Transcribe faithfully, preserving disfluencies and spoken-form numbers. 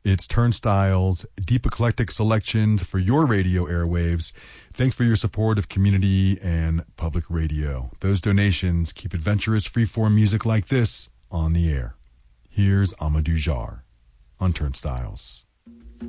It's Turnstiles, deep eclectic selections for your radio airwaves. Thanks for your support of community and public radio. Those donations keep adventurous freeform music like this on the air. Here's Amadou Jar on Turnstiles.